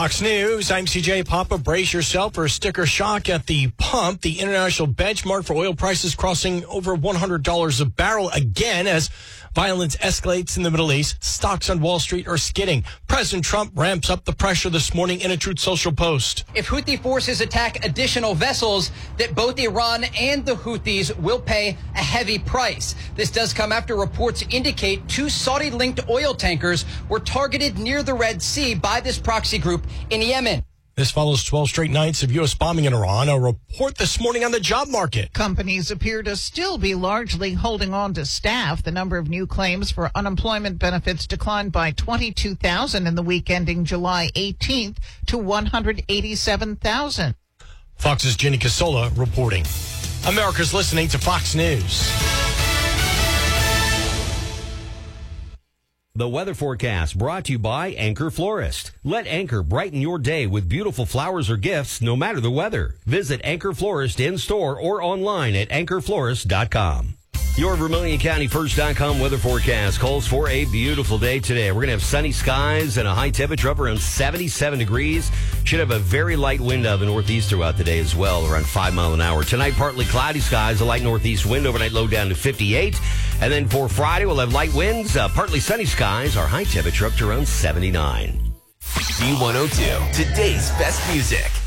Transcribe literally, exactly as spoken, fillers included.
Fox News, I'm C J Papa. Brace yourself for a sticker shock at the pump. The international benchmark for oil prices crossing over one hundred dollars a barrel again as violence escalates in the Middle East. Stocks on Wall Street are skidding. President Trump ramps up the pressure this morning in a Truth Social post. If Houthi forces attack additional vessels, that both Iran and the Houthis will pay a heavy price. This does come after reports indicate two Saudi-linked oil tankers were targeted near the Red Sea by this proxy group in Yemen. This follows twelve straight nights of U S bombing in Iran. A report this morning on the job market. Companies appear to still be largely holding on to staff. The number of new claims for unemployment benefits declined by twenty-two thousand in the week ending July eighteenth to one hundred eighty-seven thousand. Fox's Jenny Casola reporting. America's listening to Fox News. The weather forecast brought to you by Anchor Florist. Let Anchor brighten your day with beautiful flowers or gifts no matter the weather. Visit Anchor Florist in store or online at anchor florist dot com. Your Vermilion County First dot com weather forecast calls for a beautiful day today. We're going to have sunny skies and a high temperature of around seventy-seven degrees. Should have a very light wind out of the northeast throughout the day as well, around five mile an hour. Tonight, partly cloudy skies, a light northeast wind, overnight low down to fifty-eight. And then for Friday, we'll have light winds, uh, partly sunny skies, our high temperature up to around seventy-nine. B one oh two, today's best music.